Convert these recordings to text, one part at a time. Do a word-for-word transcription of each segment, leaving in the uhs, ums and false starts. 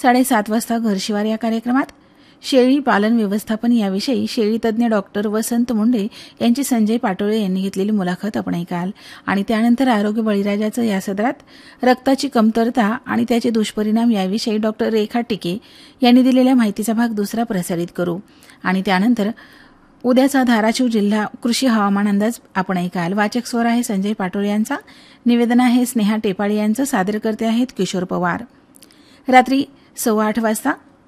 साडेसात वाजता घरशिवार या कार्यक्रमात शेळी पालन व्यवस्थापन याविषयी शेळी तज्ज्ञ डॉक्टर वसंत मुंडे यांची संजय पाटोळे यांनी घेतलेली मुलाखत आपण ऐकाल. आणि त्यानंतर आरोग्य बळीराजाचं या सदरात रक्ताची कमतरता आणि त्याचे दुष्परिणाम याविषयी डॉक्टर रेखा टिके यांनी दिलेल्या माहितीचा भाग दुसरा प्रसारित करू. आणि त्यानंतर उद्याचा धाराशिव जिल्हा कृषी हवामान अंदाज आपण ऐकाल. वाचक स्वर आहे संजय पाटोळे यांचा, निवेदन आहे स्नेहा टेपाळे यांचं, सादरकर्ते आहेत किशोर पवार. रात्री सव्वा आठ वाजता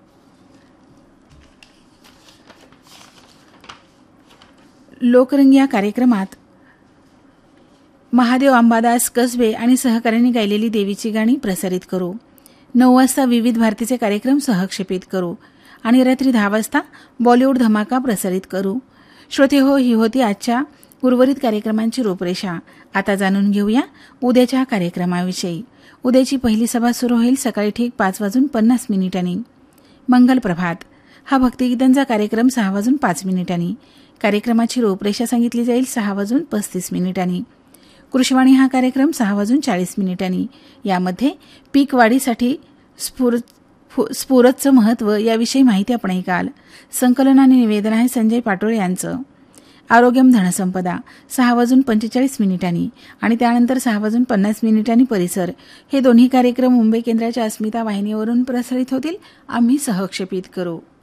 लोकरंग या कार्यक्रमात महादेव अंबादास कसबे आणि सहकाऱ्यांनी गायलेली देवीची गाणी प्रसारित करू. नऊ वाजता विविध भारतीचे कार्यक्रम सहक्षेपित करू. आणि रात्री दहा वाजता बॉलिवूड धमाका प्रसारित करू. श्रोते हो, ही होती आजच्या उर्वरित कार्यक्रमांची रूपरेषा. आता जाणून घेऊया उद्याच्या कार्यक्रमाविषयी. उद्याची पहिली सभा सुरू होईल सकाळी ठीक पाच वाजून पन्नास मिनिटांनी. मंगल प्रभात हा भक्तिगीतांचा कार्यक्रम सहा वाजून पाच मिनिटांनी. कार्यक्रमाची रूपरेषा सांगितली जाईल सहा वाजून पस्तीस मिनिटांनी. कृषीवाणी हा कार्यक्रम सहा वाजून चाळीस मिनिटांनी. यामध्ये पीक वाढीसाठी स्फूर्त स्फुरतचं महत्त्व याविषयी माहिती आपण ऐकाल. संकलन आणि निवेदन आहे संजय पाटोळे यांचं. आरोग्यम धनसंपदा सहा वाजून पंचेचाळीस मिनिटांनी. आणि त्यानंतर सहा वाजून पन्नास मिनिटांनी परिसर. हे दोन्ही कार्यक्रम मुंबई केंद्राच्या अस्मिता वाहिनीवरून प्रसारित होतील. आम्ही सहक्षेपित करू.